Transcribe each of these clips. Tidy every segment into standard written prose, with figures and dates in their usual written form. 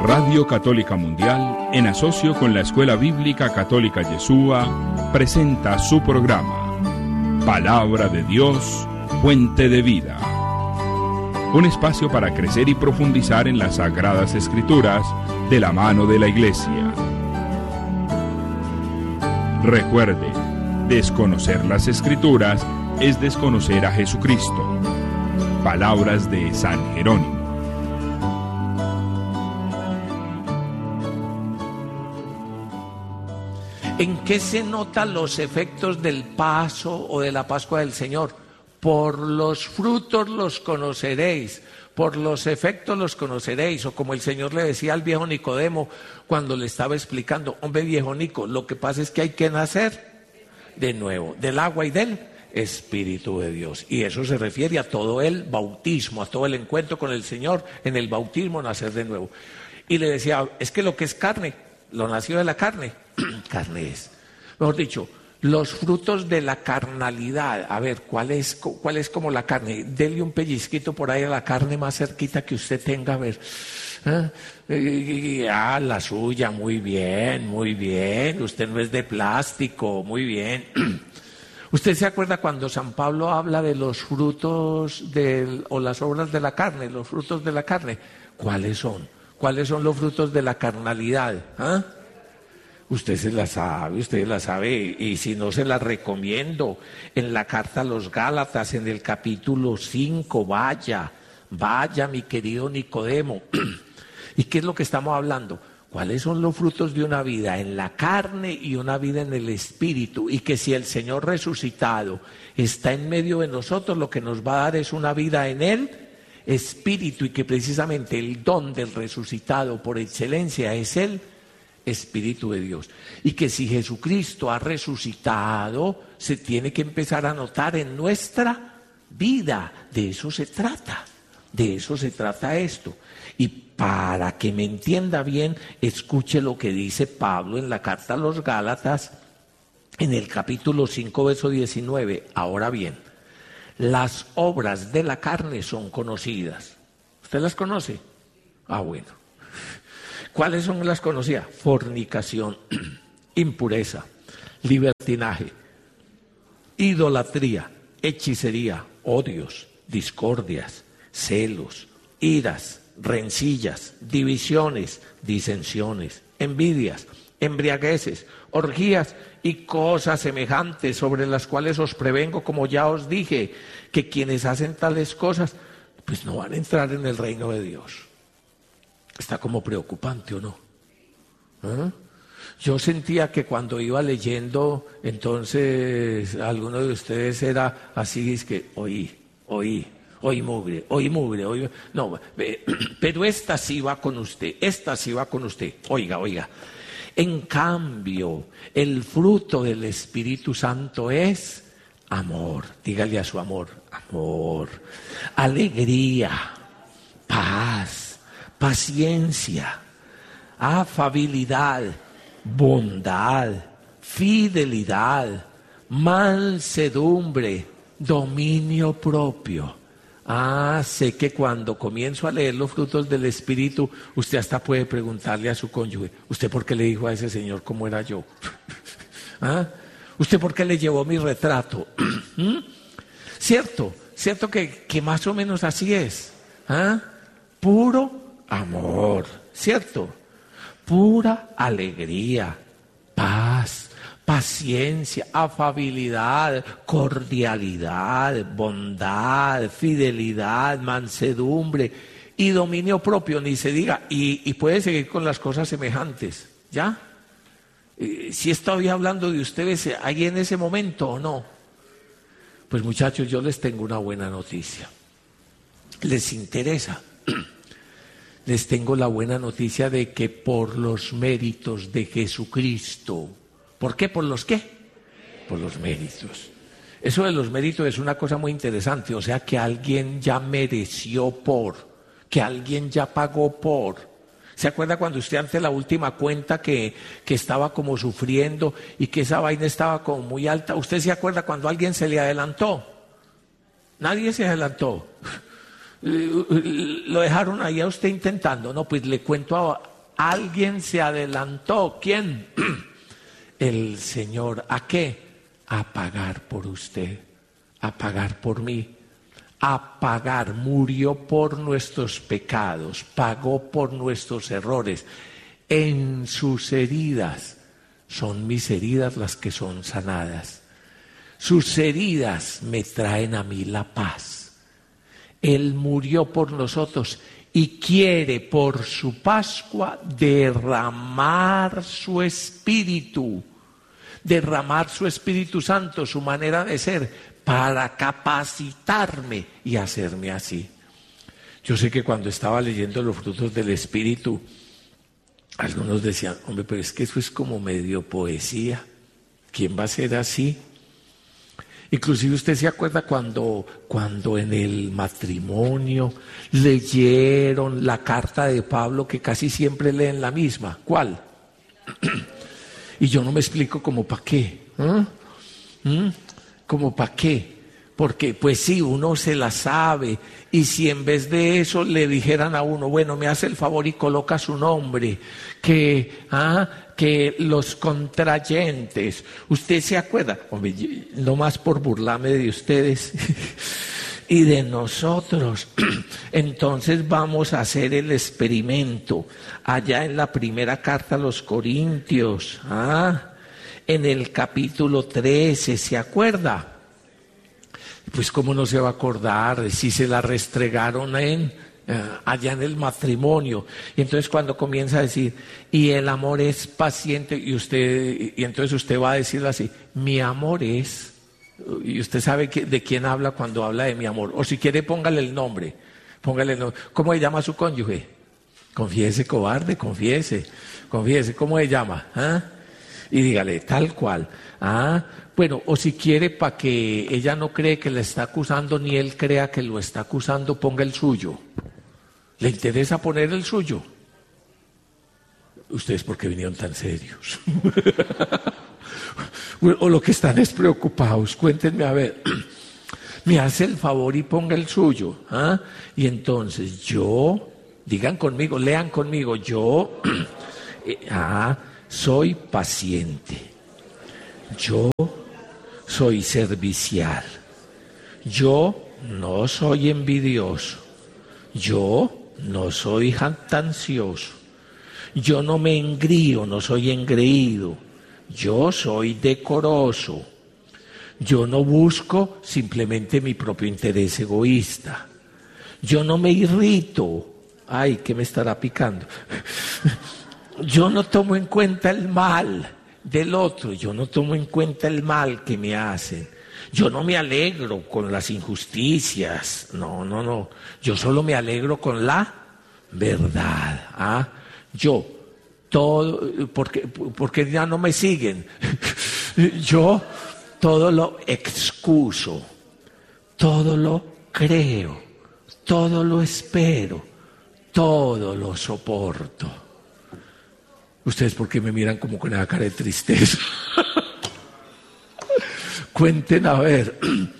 Radio Católica Mundial, en asocio con la Escuela Bíblica Católica Yeshua, presenta su programa Palabra de Dios, Fuente de Vida. Un espacio para crecer y profundizar en las Sagradas Escrituras de la mano de la Iglesia. Recuerde, desconocer las Escrituras es desconocer a Jesucristo. Palabras de San Jerónimo. ¿En qué se notan los efectos del paso o de la Pascua del Señor? Por los frutos los conoceréis, por los efectos los conoceréis. O como el Señor le decía al viejo Nicodemo cuando le estaba explicando: hombre viejo Nico, lo que pasa es que hay que nacer de nuevo, del agua y del Espíritu de Dios. Y eso se refiere a todo el bautismo, a todo el encuentro con el Señor, en el bautismo nacer de nuevo. Y le decía: es que lo que es carne, lo nacido de la carne, carne es. Mejor dicho, los frutos de la carnalidad. A ver, ¿cuál es como la carne? Dele un pellizquito por ahí a la carne más cerquita que usted tenga, a ver. La suya, muy bien, muy bien. Usted no es de plástico, muy bien. ¿Usted se acuerda cuando San Pablo habla de los frutos o las obras de la carne, los frutos de la carne? ¿Cuáles son? ¿Cuáles son los frutos de la carnalidad? Usted la sabe, y si no se la recomiendo. En la carta a los Gálatas, en el capítulo 5, vaya mi querido Nicodemo. ¿Y qué es lo que estamos hablando? ¿Cuáles son los frutos de una vida en la carne y una vida en el Espíritu? Y que si el Señor resucitado está en medio de nosotros, lo que nos va a dar es una vida en el Espíritu, y que precisamente el don del resucitado por excelencia es el Espíritu de Dios. Y que si Jesucristo ha resucitado, se tiene que empezar a notar en nuestra vida. De eso se trata esto. Y para que me entienda bien, escuche lo que dice Pablo en la carta a los Gálatas, en el capítulo 5, verso 19. Ahora bien, las obras de la carne son conocidas. ¿Usted las conoce? Bueno. ¿Cuáles son las conocidas? Fornicación, impureza, libertinaje, idolatría, hechicería, odios, discordias, celos, iras, rencillas, divisiones, disensiones, envidias, embriagueces, orgías y cosas semejantes, sobre las cuales os prevengo, como ya os dije, que quienes hacen tales cosas pues no van a entrar en el reino de Dios. Está como preocupante, ¿o no? Yo sentía que cuando iba leyendo, entonces alguno de ustedes era así, es que oí mugre. No, pero esta sí va con usted. Oiga. En cambio, el fruto del Espíritu Santo es amor. Dígale a su amor, alegría, paz, paciencia, afabilidad, bondad, fidelidad, mansedumbre, dominio propio. Sé que cuando comienzo a leer los frutos del Espíritu, usted hasta puede preguntarle a su cónyuge: ¿usted por qué le dijo a ese señor cómo era yo? ¿Usted por qué le llevó mi retrato? Cierto que más o menos así es. Puro amor, ¿cierto? Pura alegría, paz, paciencia, afabilidad, cordialidad, bondad, fidelidad, mansedumbre y dominio propio, ni se diga. Y puede seguir con las cosas semejantes, ¿ya? Si estoy hablando de ustedes ahí en ese momento o no. Pues muchachos, yo les tengo una buena noticia. ¿Les interesa? Les tengo la buena noticia de que por los méritos de Jesucristo. ¿Por qué? ¿Por los qué? Por los méritos. Eso de los méritos es una cosa muy interesante. O sea, que alguien ya mereció que alguien ya pagó por. ¿Se acuerda cuando usted ante la última cuenta que estaba como sufriendo y que esa vaina estaba como muy alta? ¿Usted se acuerda cuando alguien se le adelantó? Nadie se adelantó. Lo dejaron ahí a usted intentando. No, pues le cuento alguien se adelantó. ¿Quién? El Señor. ¿A qué? A pagar por usted, a pagar por mí, a pagar. Murió por nuestros pecados, pagó por nuestros errores. En sus heridas, son mis heridas las que son sanadas. Sus heridas me traen a mí la paz. Él murió por nosotros y quiere por su Pascua derramar su Espíritu Santo, su manera de ser, para capacitarme y hacerme así. Yo sé que cuando estaba leyendo los frutos del Espíritu, algunos decían, hombre, pero es que eso es como medio poesía. ¿Quién va a ser así? Inclusive usted se acuerda cuando en el matrimonio leyeron la carta de Pablo, que casi siempre leen la misma. ¿Cuál? Y yo no me explico como para qué. ¿Como para qué? Porque pues sí, uno se la sabe, y si en vez de eso le dijeran a uno, bueno, me hace el favor y coloca su nombre, que los contrayentes, ¿usted se acuerda? Hombre, no más por burlarme de ustedes y de nosotros. Entonces vamos a hacer el experimento allá en la primera carta a los Corintios, en el capítulo 13, ¿se acuerda? Pues cómo no se va a acordar si se la restregaron allá en el matrimonio. Y entonces cuando comienza a decir, y el amor es paciente, y entonces usted va a decirlo así, mi amor es, y usted sabe de quién habla cuando habla de mi amor, o si quiere póngale el nombre. ¿Cómo se llama su cónyuge? Confiese, cobarde, confiese, ¿cómo se llama? Y dígale, tal cual. Bueno, o si quiere, para que ella no cree que le está acusando, ni él crea que lo está acusando, ponga el suyo. ¿Le interesa poner el suyo? ¿Ustedes por qué vinieron tan serios? O lo que están es preocupados, cuéntenme a ver. Me hace el favor y ponga el suyo. Y entonces yo, digan conmigo, lean conmigo, yo soy paciente. Yo soy servicial. Yo no soy envidioso. Yo no soy jactancioso. Yo no me engrío, no soy engreído. Yo soy decoroso. Yo no busco simplemente mi propio interés egoísta. Yo no me irrito. Ay, ¿qué me estará picando? Yo no tomo en cuenta el mal del otro, yo no tomo en cuenta el mal que me hacen. Yo no me alegro con las injusticias, no. Yo solo me alegro con la verdad. Yo, todo, porque ya no me siguen. Yo todo lo excuso, todo lo creo, todo lo espero, todo lo soporto. ¿Ustedes por qué me miran como con esa cara de tristeza? Cuenten a ver,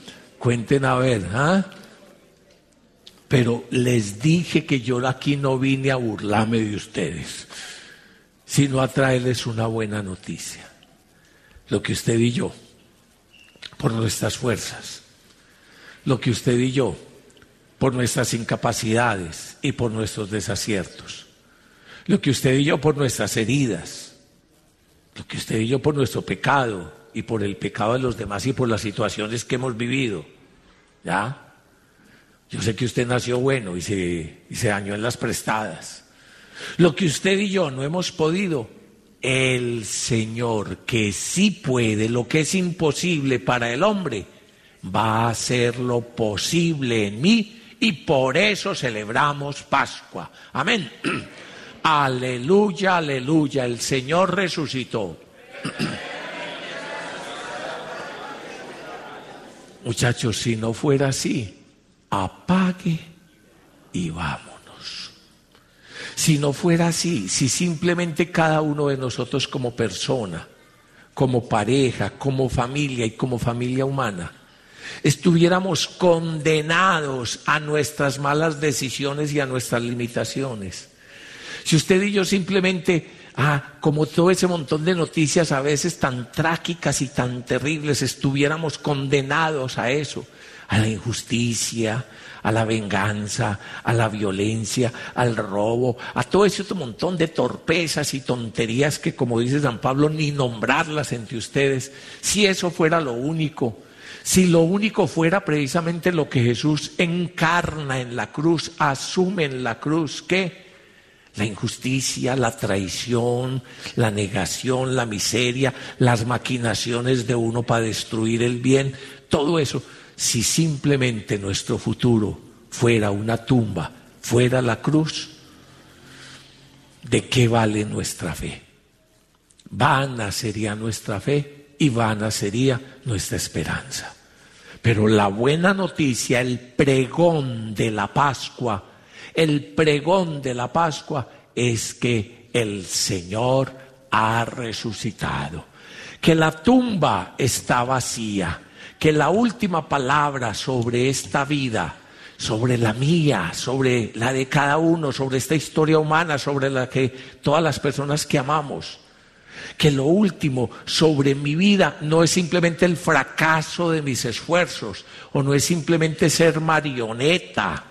Pero les dije que yo aquí no vine a burlarme de ustedes, sino a traerles una buena noticia. Lo que usted y yo, por nuestras fuerzas, lo que usted y yo, por nuestras incapacidades y por nuestros desaciertos, lo que usted y yo por nuestras heridas, lo que usted y yo por nuestro pecado y por el pecado de los demás y por las situaciones que hemos vivido, ¿ya? Yo sé que usted nació bueno y se dañó en las prestadas. Lo que usted y yo no hemos podido, el Señor, que sí puede, lo que es imposible para el hombre, va a hacer lo posible en mí, y por eso celebramos Pascua. Amén. Aleluya, aleluya, el Señor resucitó. Muchachos, si no fuera así, apague y vámonos. Si no fuera así, si simplemente cada uno de nosotros como persona, como pareja, como familia y como familia humana, estuviéramos condenados a nuestras malas decisiones y a nuestras limitaciones, Si usted y yo simplemente, como todo ese montón de noticias a veces tan trágicas y tan terribles, estuviéramos condenados a eso, a la injusticia, a la venganza, a la violencia, al robo, a todo ese otro montón de torpezas y tonterías que, como dice San Pablo, ni nombrarlas entre ustedes. Si eso fuera lo único, si lo único fuera precisamente lo que Jesús encarna en la cruz, asume en la cruz, ¿qué? La injusticia, la traición, la negación, la miseria, las maquinaciones de uno para destruir el bien, todo eso. Si simplemente nuestro futuro fuera una tumba, fuera la cruz, ¿de qué vale nuestra fe? Vana sería nuestra fe y vana sería nuestra esperanza. Pero la buena noticia, el pregón de la Pascua, es que el Señor ha resucitado, que la tumba está vacía, que la última palabra sobre esta vida, sobre la mía, sobre la de cada uno, sobre esta historia humana, sobre la que todas las personas que amamos, que lo último sobre mi vida no es simplemente el fracaso de mis esfuerzos, o no es simplemente ser marioneta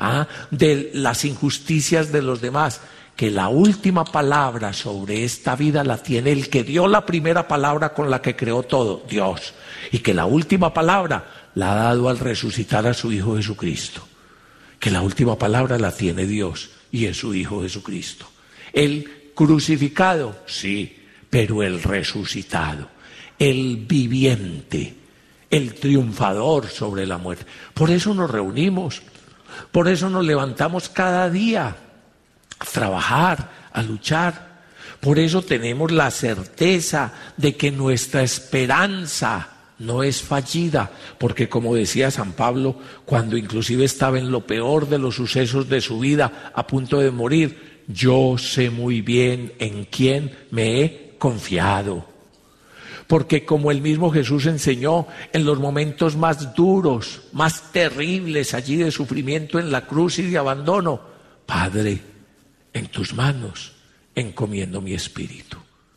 de las injusticias de los demás, que la última palabra sobre esta vida la tiene el que dio la primera palabra con la que creó todo, Dios, y que la última palabra la ha dado al resucitar a su Hijo Jesucristo, que la última palabra la tiene Dios y es su Hijo Jesucristo. El crucificado, sí, pero el resucitado, el viviente, el triunfador sobre la muerte. Por eso nos reunimos, por eso nos levantamos cada día a trabajar, a luchar. Por eso tenemos la certeza de que nuestra esperanza no es fallida, porque como decía San Pablo, cuando inclusive estaba en lo peor de los sucesos de su vida, a punto de morir, yo sé muy bien en quién me he confiado. Porque como el mismo Jesús enseñó en los momentos más duros, más terribles allí de sufrimiento en la cruz y de abandono, Padre, en tus manos encomiendo mi espíritu.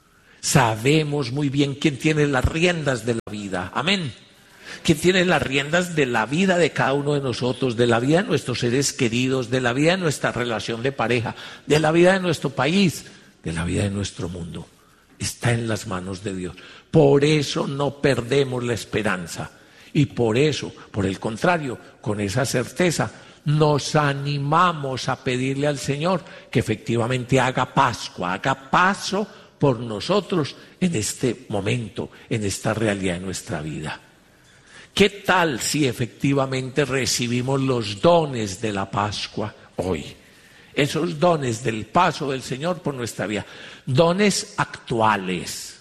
Sabemos muy bien quién tiene las riendas de la vida, amén. Quién tiene las riendas de la vida de cada uno de nosotros, de la vida de nuestros seres queridos, de la vida de nuestra relación de pareja, de la vida de nuestro país, de la vida de nuestro mundo. Está en las manos de Dios. Por eso no perdemos la esperanza. Y por eso, por el contrario, con esa certeza, nos animamos a pedirle al Señor que efectivamente haga Pascua, haga paso por nosotros en este momento, en esta realidad de nuestra vida. ¿Qué tal si efectivamente recibimos los dones de la Pascua hoy? Esos dones del paso del Señor por nuestra vida. Dones actuales,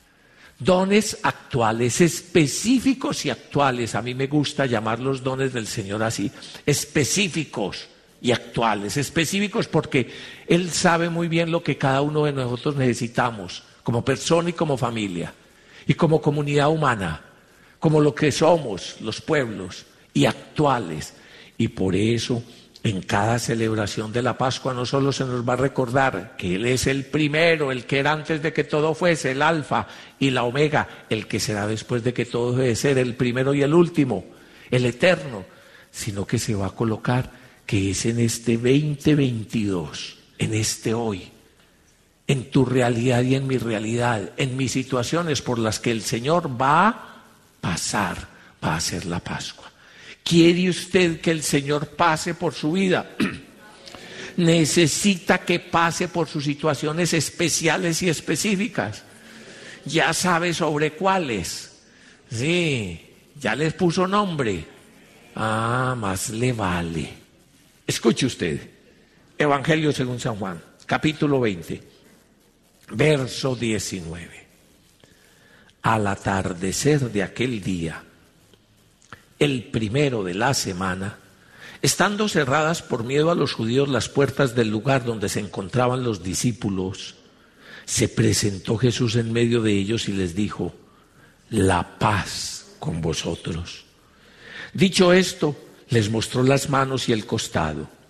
específicos y actuales. A mí me gusta llamar los dones del Señor así, específicos y actuales. Específicos porque Él sabe muy bien lo que cada uno de nosotros necesitamos, como persona y como familia, y como comunidad humana, como lo que somos, los pueblos, y actuales. Y por eso, en cada celebración de la Pascua no solo se nos va a recordar que Él es el primero, el que era antes de que todo fuese, el alfa y la omega, el que será después de que todo debe ser, el primero y el último, el eterno, sino que se va a colocar que es en este 2022, en este hoy, en tu realidad y en mi realidad, en mis situaciones por las que el Señor va a pasar, va a hacer la Pascua. ¿Quiere usted que el Señor pase por su vida? Necesita que pase por sus situaciones especiales y específicas. Ya sabe sobre cuáles. Sí, ya les puso nombre. Más le vale. Escuche usted. Evangelio según San Juan, capítulo 20, verso 19. Al atardecer de aquel día, el primero de la semana, estando cerradas por miedo a los judíos las puertas del lugar donde se encontraban los discípulos, se presentó Jesús en medio de ellos y les dijo: la paz con vosotros. Dicho esto, les mostró las manos y el costado.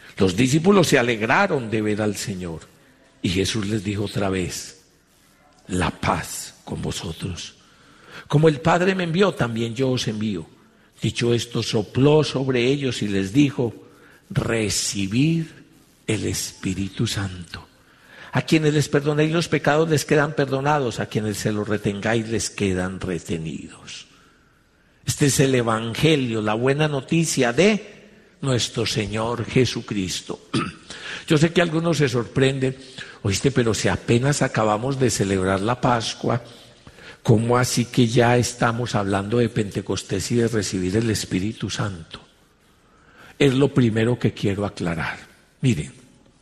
Los discípulos se alegraron de ver al Señor. Y Jesús les dijo otra vez: la paz con vosotros. Como el Padre me envió, también yo os envío. Dicho esto, sopló sobre ellos y les dijo: recibid el Espíritu Santo. A quienes les perdonéis los pecados les quedan perdonados, a quienes se los retengáis les quedan retenidos. Este es el Evangelio, la buena noticia de nuestro Señor Jesucristo. Yo sé que algunos se sorprenden: oíste, pero si apenas acabamos de celebrar la Pascua, ¿cómo así que ya estamos hablando de Pentecostés y de recibir el Espíritu Santo? Es lo primero que quiero aclarar. Miren,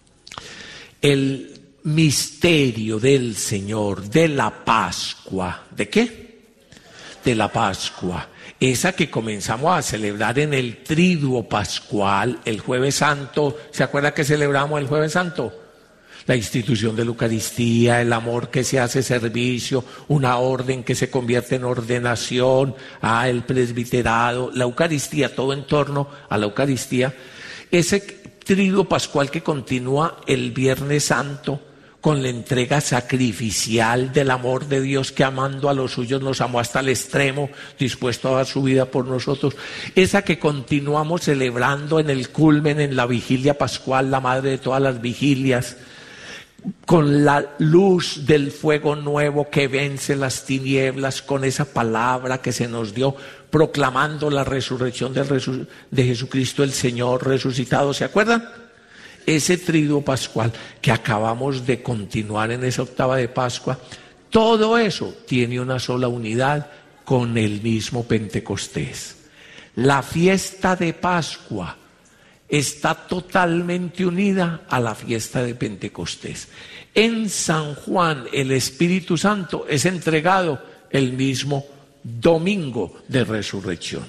el misterio del Señor, de la Pascua, ¿de qué? De la Pascua, esa que comenzamos a celebrar en el Triduo Pascual, el Jueves Santo. ¿Se acuerda que celebramos el Jueves Santo? La institución de la Eucaristía, el amor que se hace servicio, una orden que se convierte en ordenación, el presbiterado, la Eucaristía, todo en torno a la Eucaristía. Ese Triduo Pascual que continúa el Viernes Santo con la entrega sacrificial del amor de Dios, que amando a los suyos nos amó hasta el extremo, dispuesto a dar su vida por nosotros. Esa que continuamos celebrando en el culmen, en la vigilia pascual, la madre de todas las vigilias, con la luz del fuego nuevo que vence las tinieblas, con esa palabra que se nos dio, proclamando la resurrección de Jesucristo el Señor resucitado. ¿Se acuerdan? Ese Triduo Pascual que acabamos de continuar en esa octava de Pascua, todo eso tiene una sola unidad con el mismo Pentecostés. La fiesta de Pascua está totalmente unida a la fiesta de Pentecostés. En San Juan el Espíritu Santo es entregado el mismo domingo de resurrección.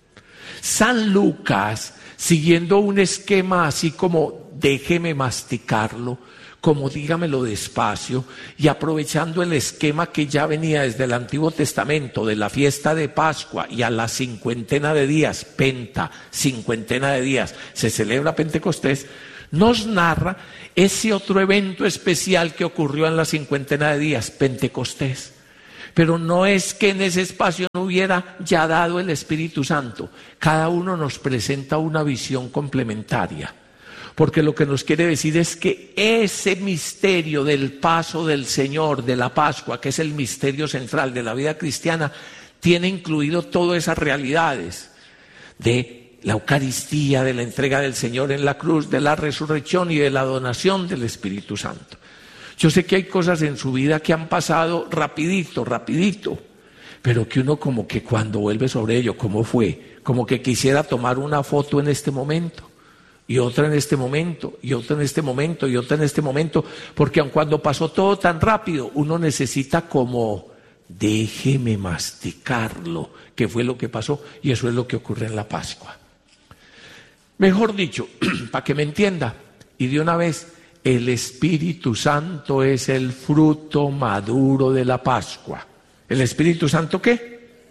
San Lucas, siguiendo un esquema así como déjeme masticarlo, como dígamelo despacio, y aprovechando el esquema que ya venía desde el Antiguo Testamento de la fiesta de Pascua, y a la cincuentena de días, cincuentena de días, se celebra Pentecostés, nos narra ese otro evento especial que ocurrió en la cincuentena de días, Pentecostés. Pero no es que en ese espacio no hubiera ya dado el Espíritu Santo. Cada uno nos presenta una visión complementaria. Porque lo que nos quiere decir es que ese misterio del paso del Señor, de la Pascua, que es el misterio central de la vida cristiana, tiene incluido todas esas realidades de la Eucaristía, de la entrega del Señor en la cruz, de la resurrección y de la donación del Espíritu Santo. Yo sé que hay cosas en su vida que han pasado rapidito, pero que uno como que cuando vuelve sobre ello, ¿cómo fue? Como que quisiera tomar una foto en este momento, y otra en este momento, y otra en este momento, y otra en este momento, porque aun cuando pasó todo tan rápido, uno necesita como, déjeme masticarlo, que fue lo que pasó, y eso es lo que ocurre en la Pascua. Mejor dicho, para que me entienda, y de una vez, el Espíritu Santo es el fruto maduro de la Pascua. ¿El Espíritu Santo qué?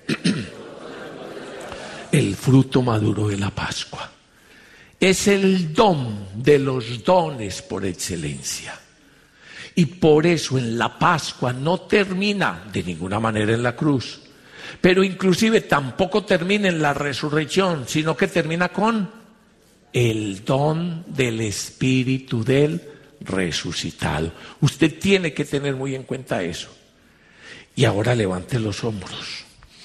El fruto maduro de la Pascua. Es el don de los dones por excelencia. Y por eso en la Pascua no termina de ninguna manera en la cruz, pero inclusive tampoco termina en la resurrección, sino que termina con el don del Espíritu del resucitado. Usted tiene que tener muy en cuenta eso. Y ahora levante los hombros,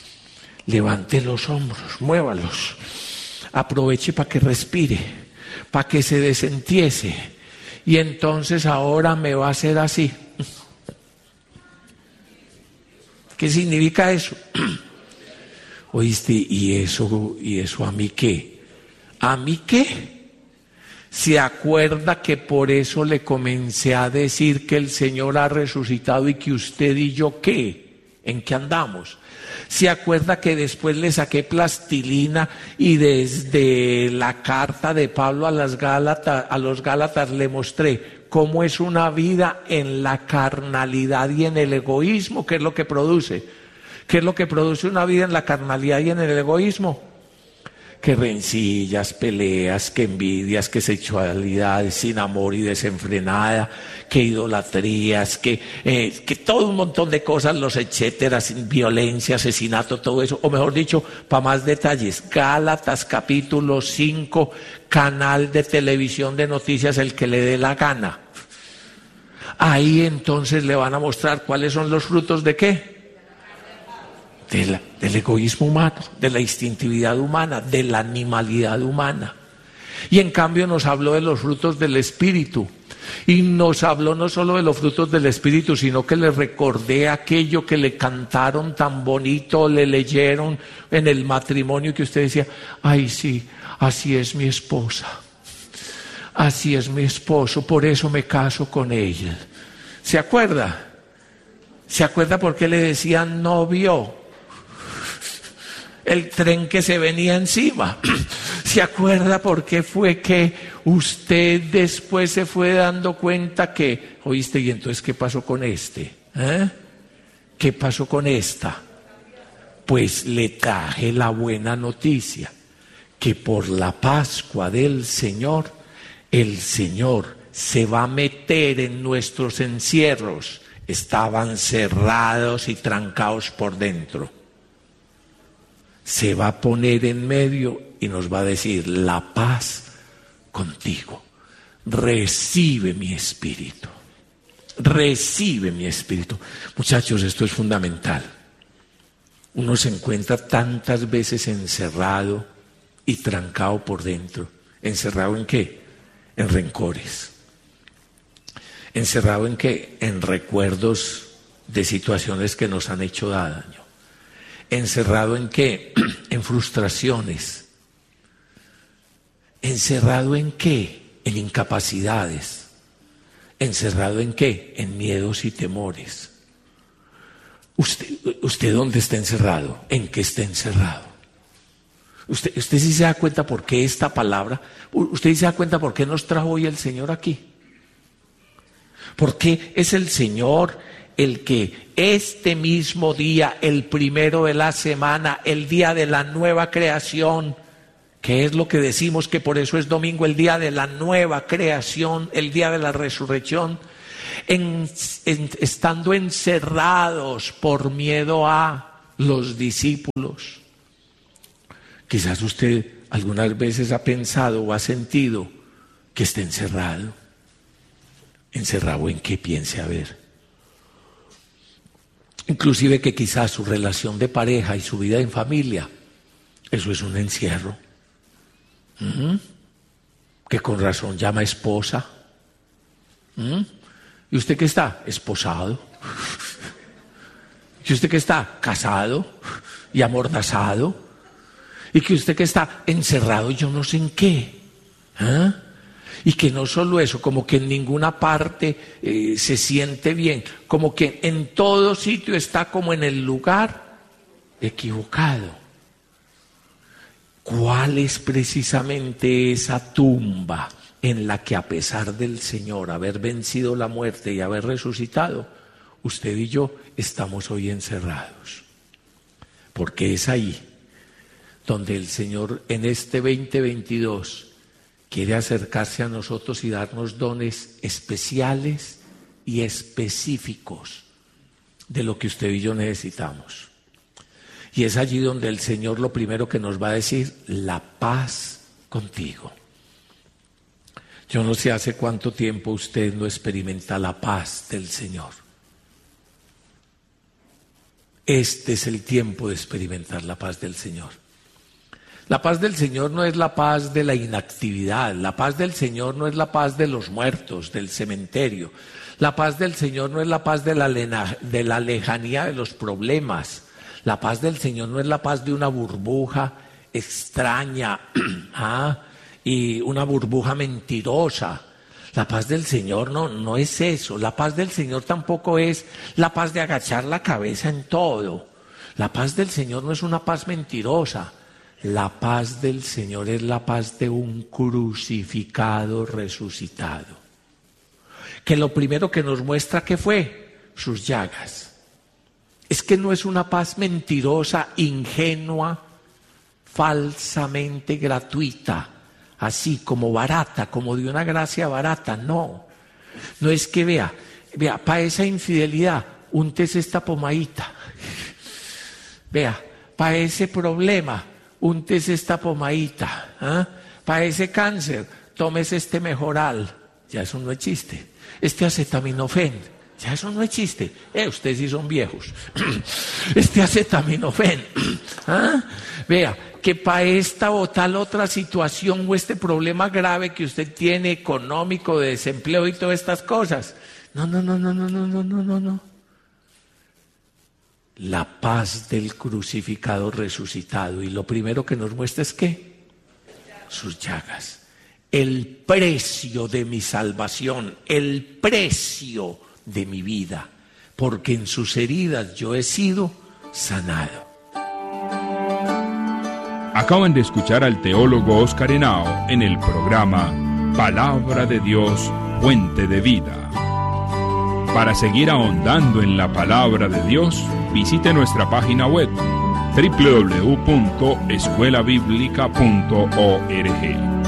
muévalos, aproveche para que respire, para que se desentiese, y entonces ahora me va a hacer así. ¿Qué significa eso? ¿Oíste? ¿Y eso a mí qué? ¿A mí qué? ¿Se acuerda que por eso le comencé a decir que el Señor ha resucitado y que usted y yo qué? ¿En qué andamos? ¿Se acuerda que después le saqué plastilina y desde la carta de Pablo a los Gálatas le mostré cómo es una vida en la carnalidad y en el egoísmo? ¿Qué es lo que produce? ¿Qué es lo que produce una vida en la carnalidad y en el egoísmo? que rencillas, peleas, que envidias, que sexualidad sin amor y desenfrenada, que idolatrías, que todo un montón de cosas, los etcétera, sin violencia, asesinato, todo eso, o mejor dicho, para más detalles, Gálatas capítulo 5, canal de televisión de noticias, el que le dé la gana. Ahí entonces le van a mostrar cuáles son los frutos de ¿qué? Del egoísmo humano, de la instintividad humana, de la animalidad humana. Y en cambio nos habló de los frutos del Espíritu. Y nos habló no solo de los frutos del Espíritu, sino que le recordé aquello que le cantaron tan bonito, le leyeron en el matrimonio, que usted decía, ay sí, así es mi esposa. Así es mi esposo, por eso me caso con él. ¿Se acuerda? ¿Se acuerda por qué le decían novio? El tren que se venía encima. ¿Se acuerda por qué fue que usted después se fue dando cuenta que, oíste, y entonces qué pasó con este? ¿Qué pasó con esta? Pues le traje la buena noticia, que por la Pascua del Señor, el Señor se va a meter en nuestros encierros. Estaban cerrados y trancados por dentro. Se va a poner en medio y nos va a decir, la paz contigo. Recibe mi espíritu. Recibe mi espíritu. Muchachos, esto es fundamental. Uno se encuentra tantas veces encerrado y trancado por dentro. ¿Encerrado en qué? En rencores. ¿Encerrado en qué? En recuerdos de situaciones que nos han hecho daño. ¿Encerrado en qué? En frustraciones. ¿Encerrado en qué? En incapacidades. ¿Encerrado en qué? En miedos y temores. ¿Usted dónde está encerrado? ¿En qué está encerrado? Usted sí se da cuenta por qué esta palabra, usted sí se da cuenta por qué nos trajo hoy el Señor aquí. Porque es el Señor el que este mismo día, el primero de la semana, el día de la nueva creación, que es lo que decimos que por eso es domingo, el día de la nueva creación, el día de la resurrección, estando encerrados por miedo a los discípulos. Quizás usted algunas veces ha pensado o ha sentido que está encerrado. ¿Encerrado en qué? Piense a ver. Inclusive que quizás su relación de pareja y su vida en familia, eso es un encierro. Que con razón llama esposa. ¿Y usted qué está? Esposado. ¿Y usted qué está? Casado y amordazado. ¿Y que usted que está encerrado yo no sé en qué? Y que no solo eso, como que en ninguna parte se siente bien, como que en todo sitio está como en el lugar equivocado. ¿Cuál es precisamente esa tumba en la que, a pesar del Señor haber vencido la muerte y haber resucitado, usted y yo estamos hoy encerrados? Porque es ahí donde el Señor en este 2022 quiere acercarse a nosotros y darnos dones especiales y específicos de lo que usted y yo necesitamos. Y es allí donde el Señor lo primero que nos va a decir, la paz contigo. Yo no sé hace cuánto tiempo usted no experimenta la paz del Señor. Este es el tiempo de experimentar la paz del Señor. La paz del Señor no es la paz de la inactividad, la paz del Señor no es la paz de los muertos, del cementerio. La paz del Señor no es la paz de la lejanía de los problemas. La paz del Señor no es la paz de una burbuja extraña y una burbuja mentirosa. La paz del Señor no es eso. La paz del Señor tampoco es la paz de agachar la cabeza en todo. La paz del Señor no es una paz mentirosa. La paz del Señor es la paz de un crucificado resucitado. Que lo primero que nos muestra que fue sus llagas. Es que no es una paz mentirosa, ingenua, falsamente gratuita, así como barata, como de una gracia barata. No es que vea, para esa infidelidad, úntese esta pomadita. Vea, para ese problema, úntese esta pomadita. Para ese cáncer, tómese este Mejoral. Ya eso no es chiste. Este acetaminofén, ya eso no es chiste. Ustedes sí son viejos. Este acetaminofén. Vea, que para esta o tal otra situación o este problema grave que usted tiene, económico, de desempleo y todas estas cosas. No. La paz del crucificado resucitado. Y lo primero que nos muestra es ¿qué? Sus llagas. El precio de mi salvación, el precio de mi vida, porque en sus heridas yo he sido sanado. Acaban de escuchar al teólogo Óscar Henao en el programa Palabra de Dios, Fuente de Vida. Para seguir ahondando en la Palabra de Dios, visite nuestra página web www.escuelabiblica.org.